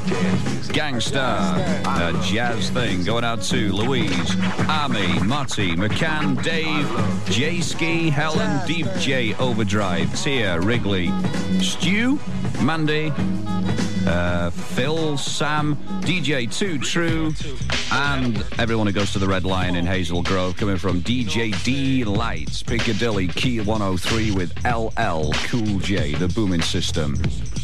Gangsta, a jazz thing. Going out to Louise, Army, Marty, McCann, Dave, J-Ski, Helen, Deep J, Overdrive, Tia, Wrigley, Stu, Mandy, Phil, Sam, DJ 2 True, and everyone who goes to the Red Lion in Hazel Grove, coming from DJ D Lights, Piccadilly, Key 103 with LL Cool J, the Booming System.